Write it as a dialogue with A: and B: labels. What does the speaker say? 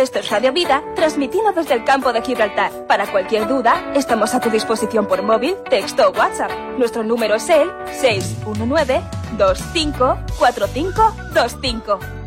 A: Esto es Radio Vida, transmitiendo desde el campo de Gibraltar. Para cualquier duda, estamos a tu disposición por móvil, texto o WhatsApp. Nuestro número es el 619 25 45 25.